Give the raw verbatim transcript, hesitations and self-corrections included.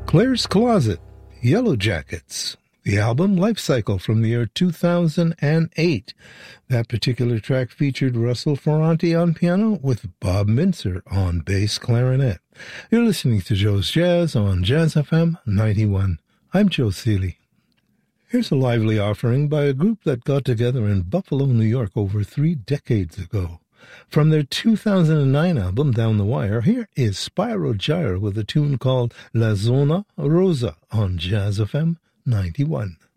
Claire's Closet, Yellow Jackets. The album Life Cycle from the year two thousand eight. That particular track featured Russell Ferranti on piano with Bob Mintzer on bass clarinet. You're listening to Joe's Jazz on Jazz F M ninety-one. I'm Joe Seeley. Here's a lively offering by a group that got together in Buffalo, New York over three decades ago. From their two thousand nine album, Down the Wire, here is Spyro Gyra with a tune called La Zona Rosa on Jazz F M ninety-one.